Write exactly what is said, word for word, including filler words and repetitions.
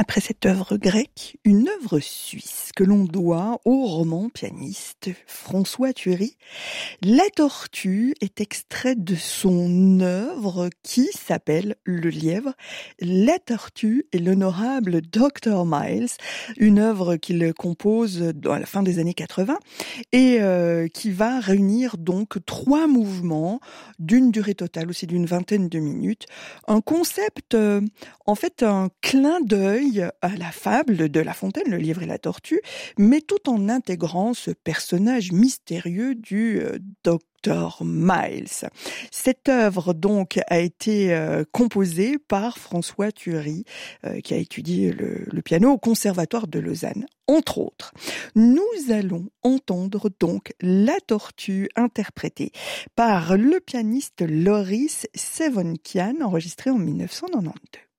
Après cette œuvre grecque, une œuvre suisse que l'on doit au roman pianiste François Thury. La Tortue est extraite de son œuvre qui s'appelle Le Lièvre. La Tortue est l'honorable docteur Miles, une œuvre qu'il compose à la fin des années quatre-vingts et euh, qui va réunir donc trois mouvements d'une durée totale aussi d'une vingtaine de minutes. Un concept, euh, en fait, un clin d'œil à la fable de La Fontaine, Le Lièvre et la Tortue, mais tout en intégrant ce personnage mystérieux du euh, docteur Miles. Cette œuvre donc a été euh, composée par François Thury, euh, qui a étudié le, le piano au Conservatoire de Lausanne, entre autres. Nous allons entendre donc La Tortue interprétée par le pianiste Loris Sevonkian, enregistrée en mille neuf cent quatre-vingt-douze.